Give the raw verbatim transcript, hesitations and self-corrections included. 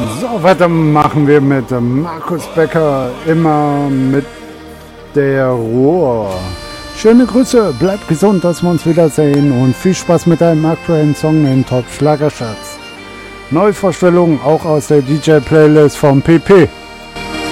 So, weiter machen wir mit Markus Becker, immer mit der Ruhr. Schöne Grüße, bleibt gesund, dass wir uns wiedersehen und viel Spaß mit deinem aktuellen Song in Top Schlagerschatz. Neuvorstellungen auch aus der D J-Playlist vom P P.